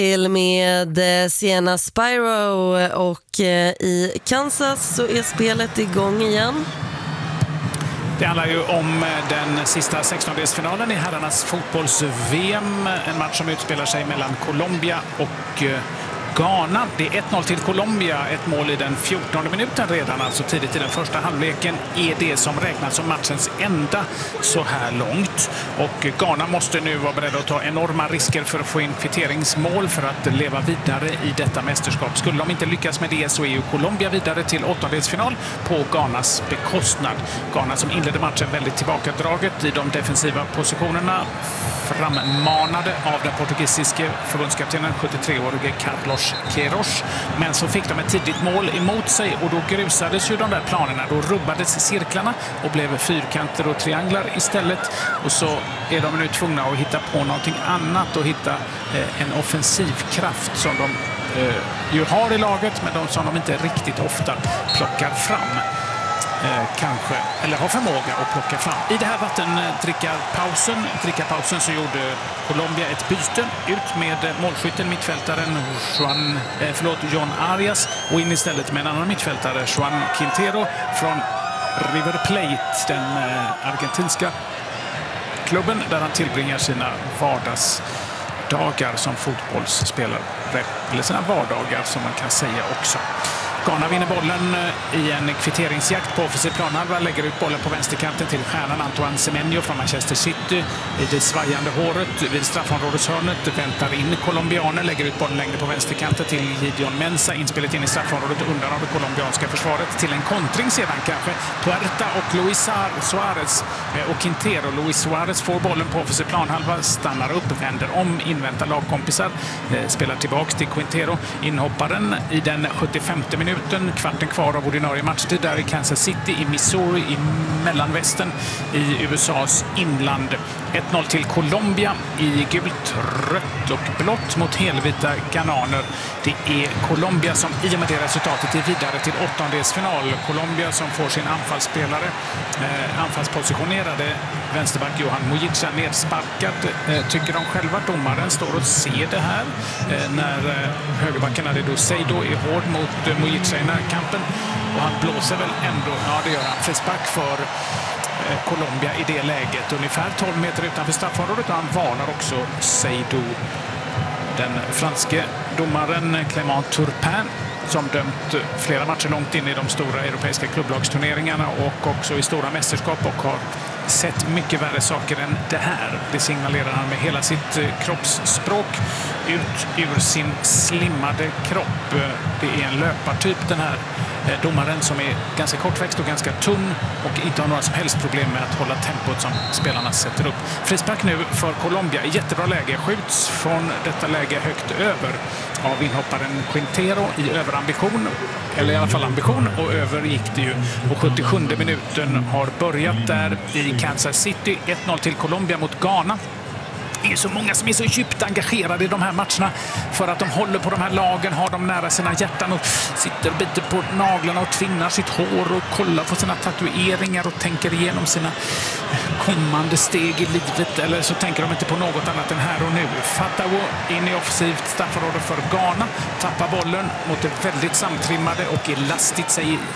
till med Sienna Spyro och i Kansas så är spelet igång igen. Det handlar ju om den sista 16-delsfinalen i herrarnas fotbolls-VM. En match som utspelar sig mellan Colombia och Ghana. Det är 1-0 till Colombia, ett mål i den 14:e minuten redan, alltså tidigt i den första halvleken, är det som räknas som matchens enda så här långt. Och Ghana måste nu vara beredda att ta enorma risker för att få in kvitteringsmål för att leva vidare i detta mästerskap. Skulle de inte lyckas med det så är ju Colombia vidare till 8-delsfinal på Ghanas bekostnad. Ghana som inledde matchen väldigt tillbakadraget i de defensiva positionerna, frammanade av den portugisiske förbundskaptenen 73-årige Carlos Queiroz. Men så fick de ett tidigt mål emot sig och då grusades ju de där planerna. Då rubbades cirklarna och blev fyrkanter och trianglar istället. Och så är de nu tvungna att hitta på någonting annat och hitta en offensiv kraft som de ju har i laget, men som de inte riktigt ofta plockar fram. Kanske, eller har förmåga att plocka fram. I det här vattentrickarpausen så gjorde Colombia ett byte ut med målskytten, mittfältaren John Arias, och in istället med en annan mittfältare, Juan Quintero från River Plate, den argentinska klubben där han tillbringar sina vardagsdagar som fotbollsspelare, eller sina vardagar som man kan säga också. Ghana vinner bollen i en kvitteringsjakt på offensiv planhalva, lägger ut bollen på vänsterkanten till stjärnan Antoine Semenyo från Manchester City. I det svajande håret vid straffområdeshörnet väntar in colombianer, lägger ut bollen längre på vänsterkanten till Gideon Mensah. Inspelet in i straffområdet undan av det colombianska försvaret till en kontring sedan kanske. Puerta och Luis Suarez och Quintero. Luis Suarez får bollen på offensiv planhalva, stannar upp, vänder om, inväntar lagkompisar, spelar tillbaks till Quintero, inhopparen i den 75:e minuten. Kvarten kvar av ordinarie matchtid där i Kansas City i Missouri i mellanvästern i USAs inland. 1-0 till Colombia i gult, rött och blått mot helvita ghananer. Det är Colombia som i och med det resultatet är vidare till 8-delsfinal. Colombia som får sin anfallsspelare, anfallspositionerade vänsterback Johan Mojica nedsparkad, tycker de själva. Domaren står och ser det här när högerbacken Adedo Seido är hård mot Mojica i närkampen, och han blåser väl ändå, ja det gör han, frispark för Colombia i det läget, ungefär 12 meter utanför straffområdet, och han varnar också Seido. Den franske domaren Clément Turpin, som dömt flera matcher långt in i de stora europeiska klubblagsturneringarna och också i stora mästerskap och har sett mycket värre saker än det här. Det signalerar han med hela sitt kroppsspråk ut ur sin slimmade kropp. Det är en löpartyp, den här domaren, som är ganska kortväxt och ganska tunn och inte har några som helst problem med att hålla tempot som spelarna sätter upp. Frispark nu för Colombia. Jättebra läge. Skjuts från detta läge högt över av inhopparen Quintero i överambition, eller i alla fall ambition, och över gick det ju. Och 77:e minuten har börjat där i Kansas City. 1-0 till Colombia mot Ghana. Det är så många som är så djupt engagerade i de här matcherna för att de håller på de här lagen, har dem nära sina hjärtan och sitter och biter på naglarna och tvinnar sitt hår och kollar på sina tatueringar och tänker igenom sina kommande steg i livet, eller så tänker de inte på något annat än här och nu. Fatawo in i offensivt straffområde för Ghana, tappar bollen mot det väldigt samtrimmade och elastiskt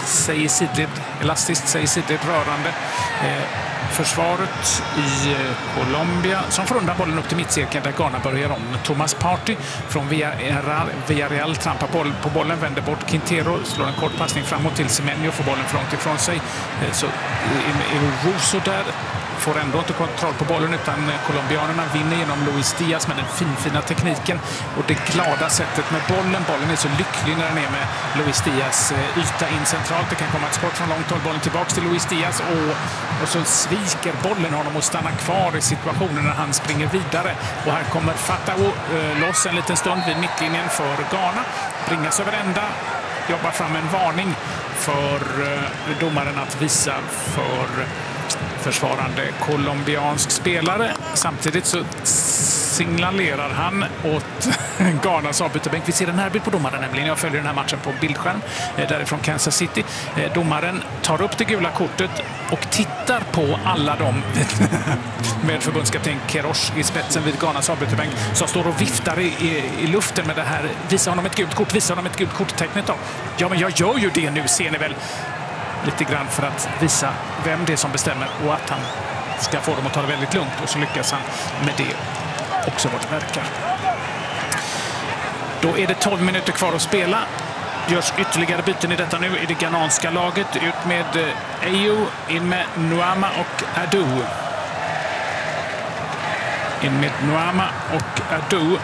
säger sidled rörande försvaret i Colombia, som får undan bollen upp till mittcirkeln där Ghana börjar om. Thomas Partey från Villarreal trampar på bollen, vänder bort Quintero, slår en kort passning framåt till Semenyo, får bollen för långt ifrån sig. Så Russo där får ändå inte kontroll på bollen, utan colombianerna vinner genom Luis Diaz med den finfina tekniken och det glada sättet med bollen. Bollen är så lycklig när den är med Luis Diaz yta in centralt. Det kan komma ett skott från långt håll, bollen tillbaks till Luis Diaz och så sviker bollen honom och stannar kvar i situationen när han springer vidare. Och här kommer Fatawo loss en liten stund vid mittlinjen för Ghana. Bringas över ända, jobbar fram en varning för domaren att visa för försvarande colombiansk spelare. Samtidigt så signalerar han åt Ghanas avbytarbänk. Vi ser en närbild på domaren nämligen. Jag följer den här matchen på bildskärm därifrån Kansas City. Domaren tar upp det gula kortet och tittar på alla dem med förbundskapten Kerosh i spetsen vid Ghanas avbytarbänk som står och viftar i luften med det här. Visa honom ett gult kort-tecknet då. Ja, men jag gör ju det nu, ser ni väl. Lite grann för att visa vem det är som bestämmer och att han ska få dem att ta det väldigt lugnt. Och så lyckas han med det också vad det verkar. Då är det 12 minuter kvar att spela. Görs ytterligare byten i detta nu i det ghananska laget. Ut med Ayew, in med Nuama och Adu. In med Nuama och Adu.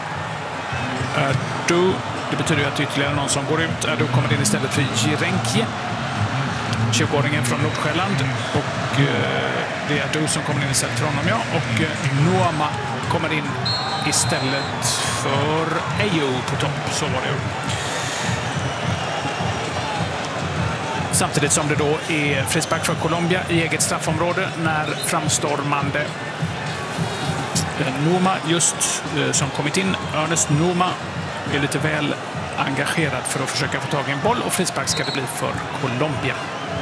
Det betyder ju att ytterligare någon som går ut. Adu kommer in istället för Jirenkje. 20-åringen från Nordsjälland. Och det är Adu som kommer in istället för honom, ja. Och Nuama kommer in istället för Ayew på topp. Så var det ju. Samtidigt som det då är frispark för Colombia i eget straffområde när framstormande Noma just som kommit in. Ernest Noma är lite väl engagerad för att försöka få tag i en boll och frispark ska det bli för Colombia.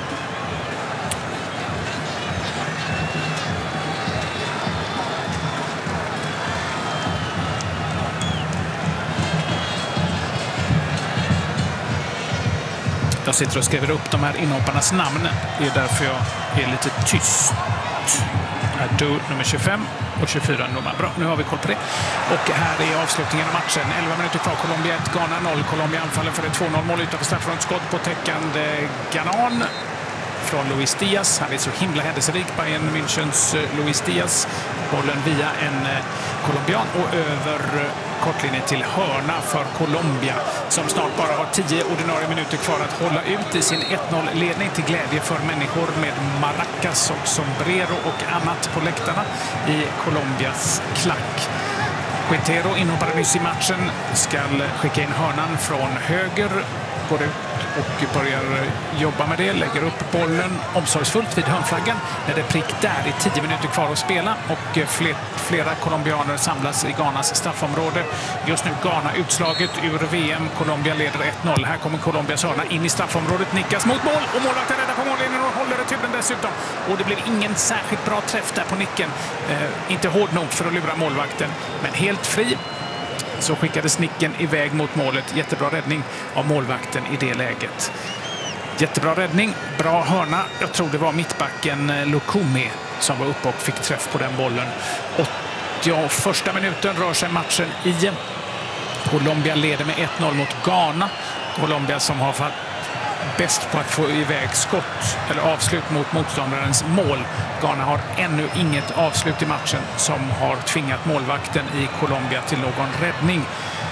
Jag sitter och skriver upp de här inhopparnas namn. Det är därför jag är lite tyst. Adu nummer 25 och 24 nummer. Bra, nu har vi koll på det. Och här är avslutningen av matchen. 11 minuter kvar, Colombia 1, Ghana 0. Colombia anfaller för ett 2-0-mål utanför straffområdet. Skott på täckande Ghanan från Luis Diaz. Han är så himla händelserik, Bayern Münchens Luis Diaz. Bollen via en colombian och över kortlinjen till hörna för Colombia som snart bara har 10 ordinarie minuter kvar att hålla ut i sin 1-0-ledning till glädje för människor med maracas och sombrero och annat på läktarna i Colombias klack. Quintero inhoppade nyss i matchen, ska skicka in hörnan från höger, går ut och börjar jobba med det, lägger upp bollen omsorgsfullt vid hörnflaggan när det är prick där i 10 minuter kvar att spela och flera colombianer samlas i Ghanas straffområde. Just nu Ghana utslaget ur VM, Colombia leder 1-0. Här kommer Colombias hörna in i straffområdet, nickas mot mål och målvakten räddar på mållinjen och håller returen dessutom. Och det blir ingen särskilt bra träff där på nicken. Inte hård nog för att lura målvakten, men helt fri. Så skickades nicken iväg mot målet. Jättebra räddning av målvakten i det läget. Jättebra räddning, bra hörna. Jag tror det var mittbacken Lukumi som var uppe och fick träff på den bollen. 81:a minuten rör sig matchen i. Colombia leder med 1-0 mot Ghana. Colombia som har varit bäst på att få iväg skott eller avslut mot motståndarens mål. Ghana har ännu inget avslut i matchen som har tvingat målvakten i Colombia till någon räddning.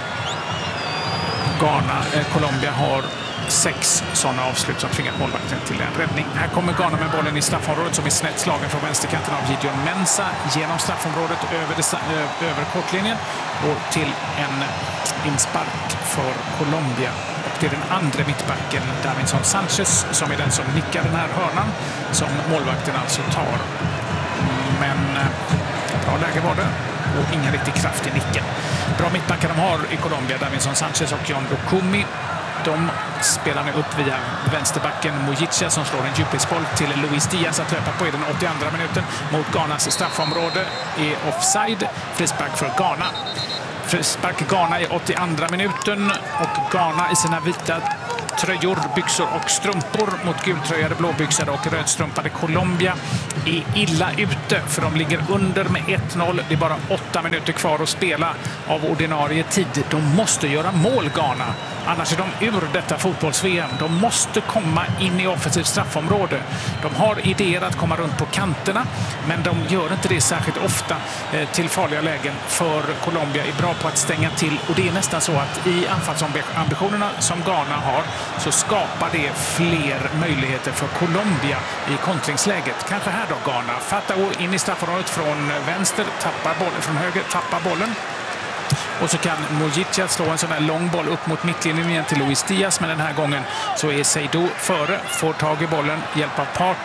Colombia har 6 sådana avslut som tvingat målvakten till en räddning. Här kommer Ghana med bollen i straffområdet som är snett slagen från vänsterkanten av Gideon Mensah genom straffområdet över kortlinjen och till en inspark för Colombia. Och det är den andra mittbacken, Davinson Sanchez, som är den som nickar den här hörnan som målvakten alltså tar. Men bra läge var det och ingen riktig kraft i nicken. Bra mittbackar de har i Colombia, Davinson Sanchez och John Lukumi. De spelar nu upp via vänsterbacken Mojica som slår en djupledsboll till Luis Diaz att löpa på i den 82:a minuten mot Ghanas straffområde i offside. Frispark för Ghana. Frispark Ghana i 82:a minuten och Ghana i sina vita tröjor, byxor och strumpor mot gultröjade, blåbyxade och rödstrumpade Colombia är illa ute för de ligger under med 1-0. Det är bara 8 minuter kvar att spela av ordinarie tid. De måste göra mål Ghana. Annars är de ur detta fotbolls-VM. De måste komma in i offensivt straffområde. De har idéer att komma runt på kanterna, men de gör inte det särskilt ofta till farliga lägen för Colombia är bra på att stänga till. Och det är nästan så att i anfallsambitionerna som Ghana har så skapar det fler möjligheter för Colombia i kontringsläget. Kanske här då Ghana. Fatao in i straffområdet från vänster, tappar bollen från höger, tappar bollen. Och så kan Mojica slå en sån här lång boll upp mot mittlinjen igen till Luis Diaz. Men den här gången så är Seydou före, får tag i bollen, hjälp av Party,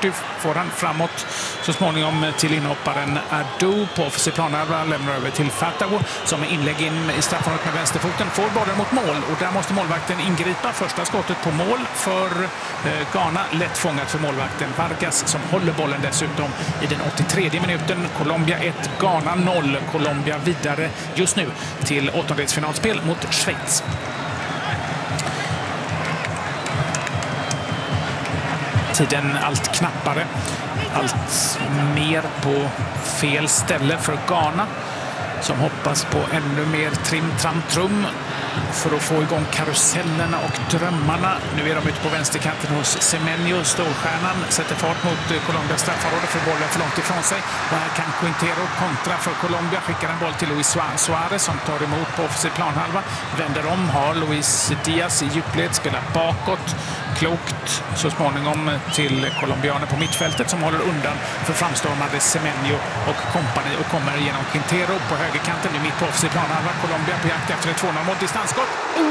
får han framåt så småningom till inhopparen Ardou på offensiv planhalva, lämnar över till Fatawo som är inlägg in i straffområdet med vänsterfoten, får bollen mot mål och där måste målvakten ingripa. Första skottet på mål för Ghana, lätt fångat för målvakten Vargas som håller bollen dessutom i den 83 minuten. Colombia 1, Ghana 0. Colombia vidare just nu till åttondelsfinalspel mot Schweiz. Tiden allt knappare, allt mer på fel ställe för Ghana som hoppas på ännu mer trim, tram, trum för att få igång karusellerna och drömmarna. Nu är de ute på vänsterkanten hos Semenyo. Storstjärnan sätter fart mot Colombias straffområde för bollen för långt ifrån sig. Och här kan Quintero kontra för Colombia. Skickar en boll till Luis Suarez som tar emot på offensiv planhalva. Vänder om, har Luis Diaz i djupled, spelar bakåt. Klokt så småningom till colombianer på mittfältet som håller undan för framstormande Semenyo och kompani och kommer genom Quintero på högerkanten. Nu mitt på offensiv planhalva. Colombia på jakt efter ett 2-0-mål. Distansskott.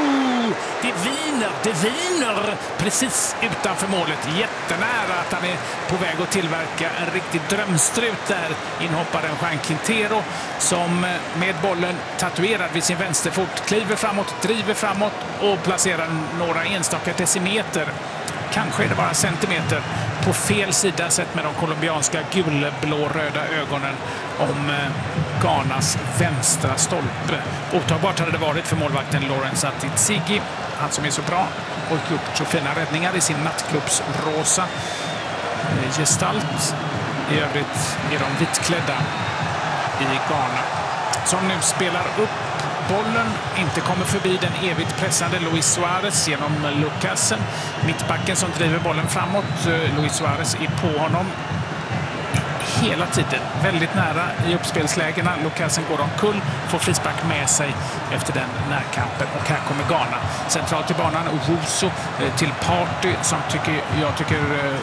Det viner precis utanför målet. Jättenära att han är på väg att tillverka en riktig drömstrut där. Inhopparen Juan Quintero som med bollen tatuerad vid sin vänsterfot kliver framåt, driver framåt och placerar några enstaka decimeter. Kanske är det bara centimeter på fel sida sett med de colombianska gulblå-röda ögonen om Ghanas vänstra stolpe. Otagbart hade det varit för målvakten Lawrence Atizigi, han som är så bra och gjort så fina räddningar i sin nattklubbsrosa gestalt. I övrigt är de vitklädda i Ghana som nu spelar upp bollen, inte kommer förbi den evigt pressande Luis Suarez genom Lucasen. Mittbacken som driver bollen framåt. Luis Suarez är på honom hela tiden. Väldigt nära i uppspelslägena. Lucasen går omkull, får frispark med sig efter den närkampen. Och här kommer Ghana. Centralt till banan, Owusu till Party som jag tycker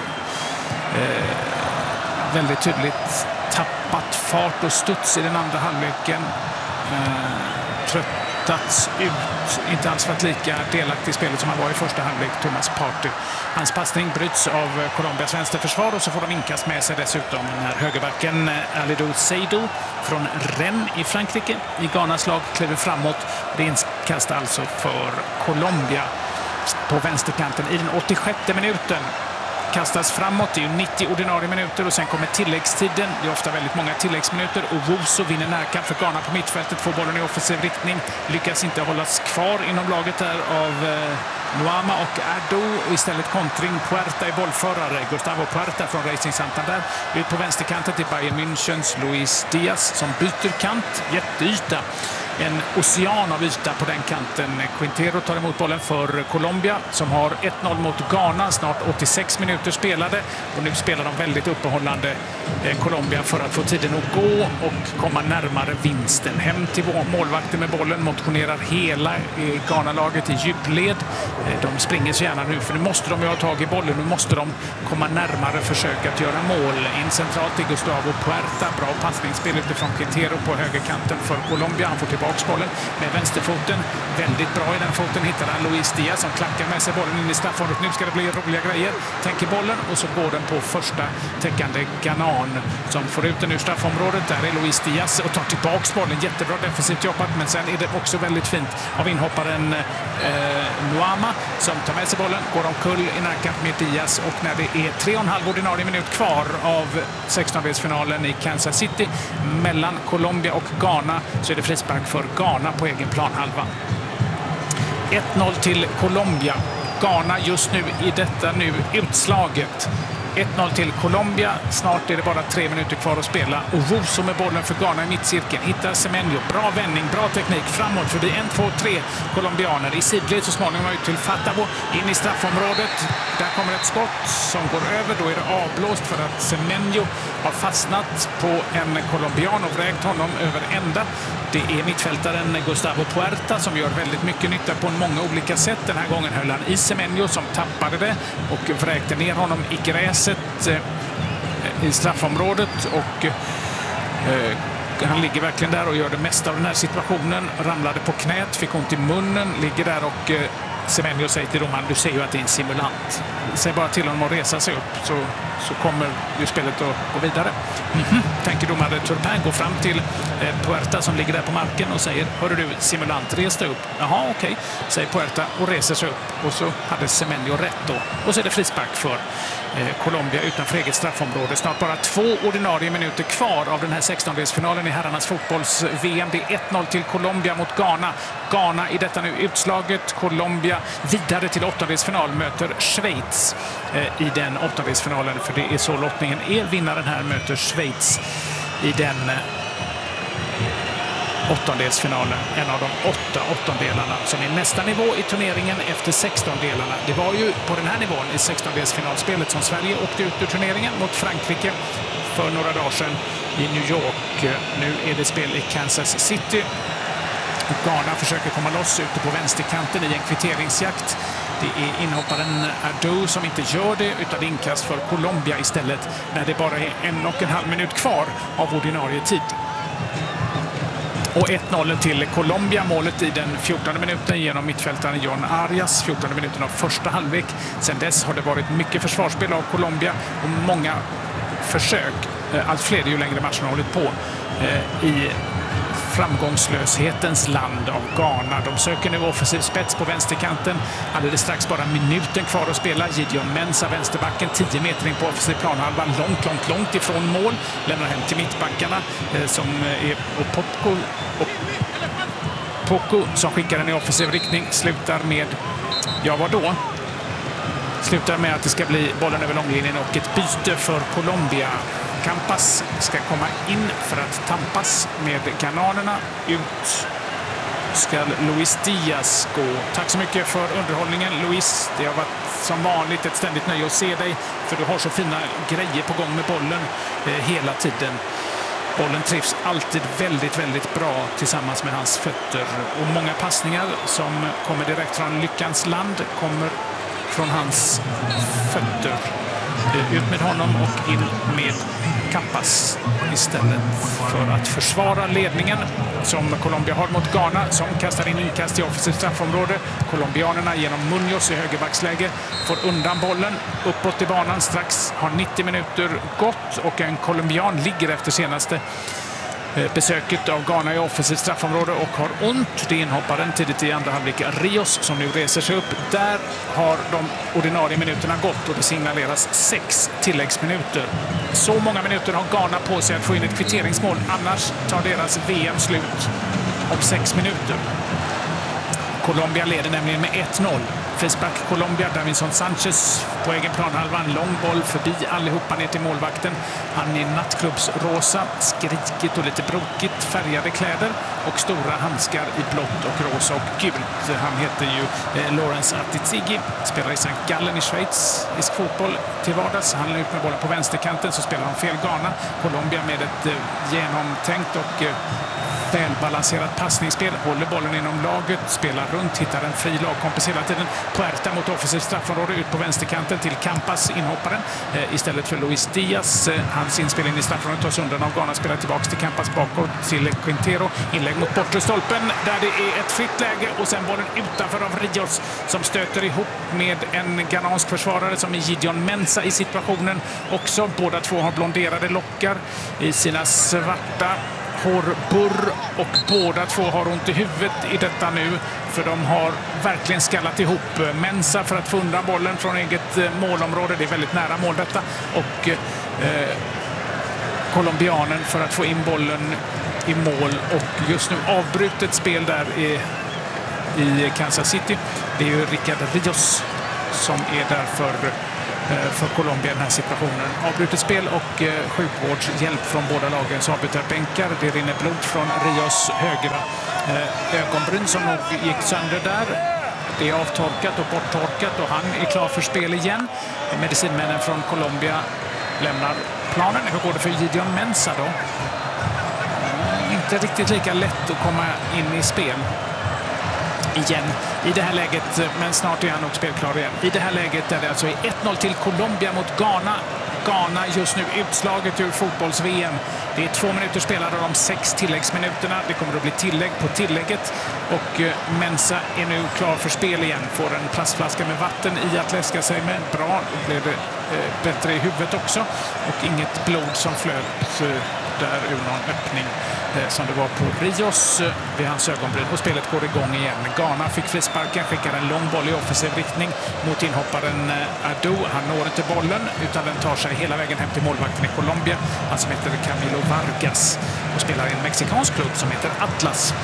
väldigt tydligt tappat fart och studs i den andra halvleken. Tröttats ut, inte alls varit lika delaktig i spelet som han var i första halvlek, Thomas Partey. Hans passning bryts av Colombias vänsterförsvar och så får de inkast med sig dessutom när högerbacken Alidou Seydou från Rennes i Frankrike i Ghanas lag kliver framåt. Det är inkast alltså för Colombia på vänsterkanten i den 86 minuten. Kastas framåt, det är ju 90 ordinarie minuter och sen kommer tilläggstiden. Det är ofta väldigt många tilläggsminuter och Owusu vinner närkamp för Ghana på mittfältet, får bollen i offensiv riktning, lyckas inte hållas kvar inom laget där av Nuama och Ardou och istället kontring. Puerta i bollförare, Gustavo Puerta från Racing Santander. Ut på vänsterkanten till Bayern Münchens Luis Diaz som byter kant, jätteyta. En ocean av yta på den kanten. Quintero tar emot bollen för Colombia som har 1-0 mot Ghana. Snart 86 minuter spelade och nu spelar de väldigt uppehållande Colombia för att få tiden att gå och komma närmare vinsten. Hem till målvakten med bollen, motionerar hela Ghana-laget i djupled. De springer så gärna nu för nu måste de ju ha tag i bollen. Nu måste de komma närmare försöka att göra mål. In centralt till Gustavo Puerta. Bra passningsspel utifrån Quintero på högerkanten för Colombia. Han får tillbaka bollen med vänsterfoten. Väldigt bra i den foten hittar han Luis Diaz som klackar med sig bollen in i straffområdet. Nu ska det bli roliga grejer. Tänker bollen och så går den på första täckande Ghanan som får ut den ur straffområdet. Där är Luis Diaz och tar tillbaka bollen. Jättebra defensivt jobbat, men sen är det också väldigt fint av inhopparen Nuama som tar med sig bollen, går omkull i närkamp med Diaz och när det är 3,5 ordinarie minut kvar av 16-delsfinalen i Kansas City mellan Colombia och Ghana så är det frispark för Ghana på egen planhalva. 1-0 till Colombia. Ghana just nu i detta nu utslaget. 1-0 till Colombia. Snart är det bara 3 minuter kvar att spela. Och Owusu med bollen för Ghana i mittcirkeln. Hittar Semenyo. Bra vändning, bra teknik. Framåt förbi 1, 2, 3 colombianer. I sidled så småningom ut till Fatawo. In i straffområdet. Där kommer ett skott som går över. Då är det avblåst för att Semenyo har fastnat på en colombian och vräkt honom över ända. Det är mittfältaren Gustavo Puerta som gör väldigt mycket nytta på många olika sätt. Den här gången höll han i Semenyo som tappade det och vräkte ner honom i gräset i straffområdet och han ligger verkligen där och gör det mesta av den här situationen. Ramlade på knät, fick ont i munnen, ligger där och Semenyo säger till domaren, du ser ju att det är en simulant. Säg bara till honom att resa sig upp så kommer ju spelet att gå vidare. Tänker domare Turpin, gå fram till Puerta som ligger där på marken och säger, hörru du, simulant, res dig upp. Jaha, okej, säger Puerta och reser sig upp. Och så hade Semenyo rätt då. Och så är det frispark för Colombia utanför eget straffområde. Snart bara 2 ordinarie minuter kvar av den här 16-delsfinalen i herrarnas fotbolls-VM. Det är 1-0 till Colombia mot Ghana. Ghana i detta nu utslaget. Colombia vidare till 8-delsfinal möter Schweiz i den 8-delsfinalen. För det är så lottningen är. Vinnaren här möter Schweiz i den 8-delsfinalen. En av de 8 åttondelarna som är nästa nivå i turneringen efter 16-delarna. Det var ju på den här nivån i 16-delsfinalspelet som Sverige åkte ut ur turneringen mot Frankrike för några dagar sedan i New York. Nu är det spel i Kansas City. Ghana försöker komma loss ute på vänsterkanten i en kvitteringsjakt. Det är inhopparen Ado som inte gör det, utan det inkast för Colombia istället när det bara är 1,5 minut kvar av ordinarie tid. Och 1-0 till Colombia, målet i den 14:e minuten genom mittfältaren John Arias, 14:e minuten av första halvlek. Sen dess har det varit mycket försvarsspel av Colombia och många försök, allt fler ju längre matchen har hållit på, i framgångslöshetens land av Ghana. De söker nu offensiv spets på vänsterkanten. Alldeles strax bara minuten kvar att spela. Gideon Mensah, vänsterbacken, 10 meter in på offensiv planhalva. Långt ifrån mål. Lämnar hem till mittbackarna som är Poco som skickar den i offensiv riktning. Slutar med, ja vad då? Slutar med att det ska bli bollen över långlinjen och ett byte för Colombia. Campas ska komma in för att tampas med ghananerna. Ut ska Luis Diaz gå. Tack så mycket för underhållningen, Luis. Det har varit som vanligt ett ständigt nöje att se dig, för du har så fina grejer på gång med bollen hela tiden. Bollen trivs alltid väldigt bra tillsammans med hans fötter. Och många passningar som kommer direkt från lyckans land kommer från hans fötter. Ut med honom och in med Campas istället för att försvara ledningen som Colombia har mot Ghana, som kastar in inkast i offensivt straffområde. Colombianerna genom Munoz i högerbacksläge får undan bollen uppåt i banan. Strax har 90 minuter gått och en colombian ligger efter senaste besöket av Ghana i offensivt straffområde och har ont. Det är inhopparen tidigt i andra halvlek Rios som nu reser sig upp. Där har de ordinarie minuterna gått och det signaleras 6 tilläggsminuter. Så många minuter har Ghana på sig att få in ett kvitteringsmål. Annars tar deras VM slut om 6 minuter. Colombia leder nämligen med 1-0. Frispark Colombia, Davinson Sanchez på egen planhalva. En lång boll förbi allihopa ner till målvakten. Han är nattklubbsrosa, skrikigt och lite brokigt färgade kläder och stora handskar i blått och rosa och gult. Han heter ju Lawrence Atizigi, spelar i St. Gallen i Schweiz, i fotboll till vardags. Han är ut med bollen på vänsterkanten, så spelar han fel Ghana. Colombia med ett genomtänkt och välbalanserat passningsspel, håller bollen inom laget, spelar runt, hittar en fri lagkompis hela tiden. Puerta mot offensivt straffområde ut på vänsterkanten till Campas, inhopparen, istället för Luis Diaz. Hans inspelning i straffområdet tas undan av Ghana, spelar tillbaka till Campas bakåt till Quintero. Inlägg mot bortre stolpen där det är ett fritt läge och sen bollen utanför av Rios som stöter ihop med en ghanansk försvarare som är Gideon Mensah i situationen också. Båda två har blonderade lockar i sina svarta hårburr och båda två har ont i huvudet i detta nu, för de har verkligen skallat ihop. Mensah för att få undan bollen från eget målområde, det är väldigt nära mål detta, och colombianen för att få in bollen i mål. Och just nu avbrutet spel där i Kansas City. Det är ju Rickard Rios som är där för Colombia i den här situationen. Avbrutet spel och sjukvårdshjälp från båda lagen. Så avbyter bänkar. Det rinner blod från Rios högra ögonbryn som nog gick sönder där. Det är avtorkat och borttorkat och han är klar för spel igen. Medicinmännen från Colombia lämnar planen. Hur går det för Gideon Mensah då? Inte riktigt lika lätt att komma in i spel igen i det här läget, men snart är han nog spelklar igen. I det här läget är det alltså 1-0 till Colombia mot Ghana. Ghana just nu utslaget ur fotbolls-VM. Det är 2 minuter spelade de 6 tilläggsminuterna. Det kommer att bli tillägg på tillägget och Mensah är nu klar för spel igen. Får en plastflaska med vatten i att läska sig med. Bra, då blev det bättre i huvudet också och inget blod som flöt där ur någon öppning som det var på Rios vid hans ögonbryn. Och spelet går igång igen. Ghana fick frisparken, skickar en lång boll i offensiv riktning mot inhopparen Adu. Han når inte bollen utan den tar sig hela vägen hem till målvakten i Colombia. Han som heter Camilo Vargas och spelar i en mexikansk klubb som heter Atlas.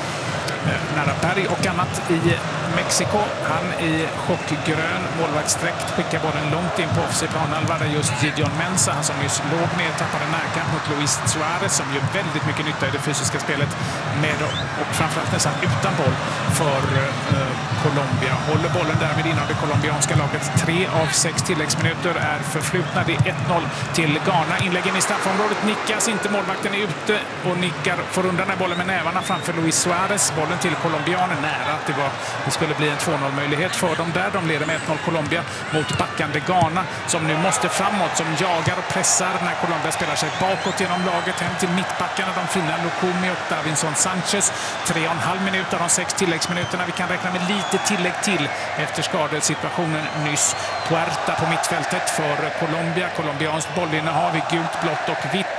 Nära berg och annat i Mexiko. Han i chockgrön målvaktsdräkt skickar bollen långt in på offensiv planhalva där just Gideon Mensah, han som just låg ner, tappade närkamp mot Luis Suarez som gör väldigt mycket nytta i det fysiska spelet med och framförallt nästan utan boll för Colombia. Håller bollen därmed inom det colombianska laget. 3 av 6 tilläggsminuter är förflutna. Det är 1-0 till Ghana. Inläggen i straffområdet nickas inte. Målvakten är ute och nickar, får undan den bollen med nävarna framför Luis Suarez. Bollen till colombianen nära att det skulle bli en 2-0-möjlighet för dem där. De leder med 1-0 Colombia mot backande Ghana som nu måste framåt, som jagar och pressar när Colombia spelar sig bakåt genom laget hem till mittbackarna. De fina Lukumi och Davinson Sanchez. 3,5 minuter av de 6 tilläggsminuterna. Vi kan räkna med lite tillägg till efter skadesituationen nyss. Puerta på mittfältet för Colombia. Colombianskt bollinnehav i gult, blått och vitt.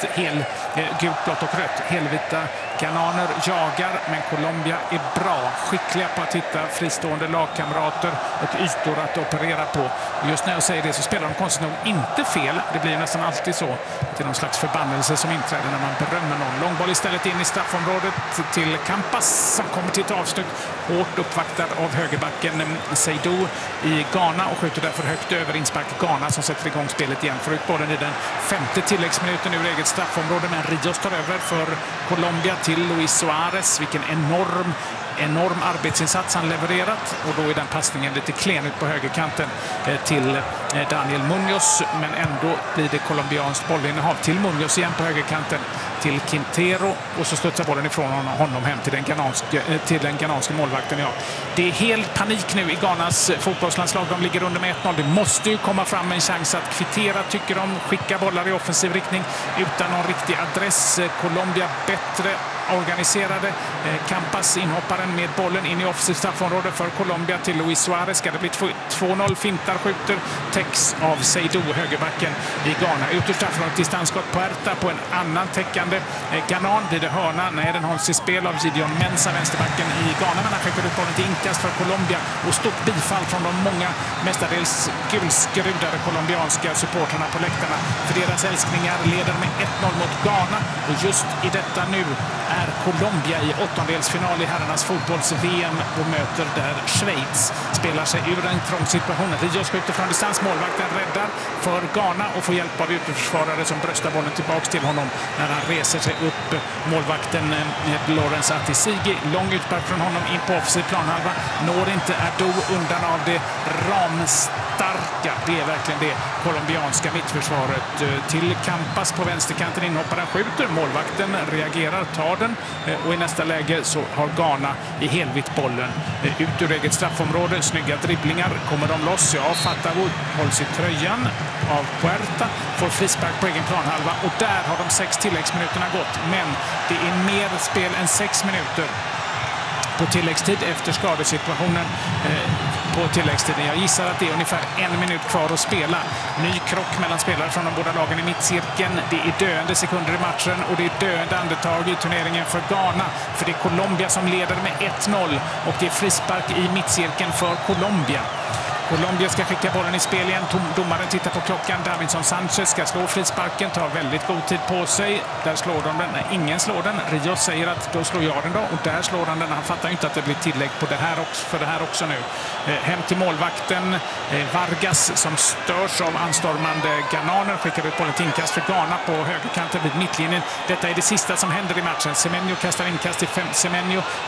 Gult, blått och rött. Helvita Ghananer jagar, men Colombia är bra. Skickliga på att hitta fristående lagkamrater och ytor att operera på. Just när jag säger det så spelar de konstigt nog inte fel. Det blir nästan alltid så. Det är någon slags förbannelse som inträder när man berömmer någon. Långboll istället in i straffområdet till Campas som kommer till ett avslut. Hårt uppvaktad av högerbacken Seydou i Ghana och skjuter därför högt över inspark Ghana som sätter igång spelet igen. Får ut bollen i den 5:e tilläggsminuten ur eget straffområde, men Rios tar över för Colombia till Luis Suarez. Vilken enorm arbetsinsats han levererat, och då är den passningen lite klen ut på högerkanten till Daniel Munoz, men ändå blir det colombianskt bollinnehav till Munoz igen på högerkanten till Quintero, och så studsar bollen ifrån honom hem till den ghananska målvakten. Ja, det är helt panik nu i Ghanas fotbollslandslag. De ligger under med 1-0. Det måste ju komma fram en chans att kvittera, tycker de. Skicka bollar i offensiv riktning utan någon riktig adress. Colombia bättre organiserade. Campas, inhopparen med bollen in i offensivt straffområde för Colombia till Luis Suarez. Ska det bli 2-0, fintar, skjuter, täcks av Seydou, högerbacken i Ghana. Ut ur straffområdet, distansskott Puerta på en annan täckande Ghanan. Blir det hörna? Nej, den hålls i spel av Gideon Mensah, vänsterbacken i Ghana, men han skickar ut bollen till inkast för Colombia, och stort bifall från de många mestadels gulskrudade colombianska supporterna på läktarna. För deras älskningar leder med 1-0 mot Ghana, och just i detta nu är Colombia i åttondelsfinal i herrarnas fotbolls-VM och möter där Schweiz. Spelar sig ur en trång situation. Rios skjuter från distans, målvakten räddar för Ghana och får hjälp av ytterförsvarare som bröstar bollen tillbaks till honom när han reser sig upp. Målvakten Lawrence Atisigi, lång utback från honom in på offensiv planhalva. Når inte Adu undan av det ramstarka. Det är verkligen det colombianska mittförsvaret. Till Campas på vänsterkanten, inhopparen skjuter. Målvakten reagerar, tar den, och i nästa läge så har Ghana i helvitt bollen ut ur eget straffområde. Snygga dribblingar, kommer de loss? Ja, Fatawu hålls i tröjan av Puerta, får frispark på egen planhalva, och där har de 6 tilläggsminuterna gått, men det är mer spel än 6 minuter på tilläggstid efter skadesituationen på tilläggstiden. Jag gissar att det är ungefär 1 minut kvar att spela. Ny krock mellan spelare från de båda lagen i mittcirkeln. Det är döende sekunder i matchen, och det är döende andetag i turneringen för Ghana. För det är Colombia som leder med 1-0, och det är frispark i mittcirkeln för Colombia. Colombia ska skicka bollen i spel igen. Domaren tittar på klockan. Davinson Sanchez ska slå frisparken. Tar väldigt god tid på sig. Där slår de den. Nej, ingen slår den. Rios säger att då slår jag den då. Och där slår han den. Han fattar inte att det blir tillägg på det här också, för det här också nu. Hem till målvakten Vargas som störs av anstormande ghananer. Skickar ut bollen till inkast för Ghana på högerkanten vid mittlinjen. Detta är det sista som händer i matchen. Semenyo kastar inkast till Semenyo.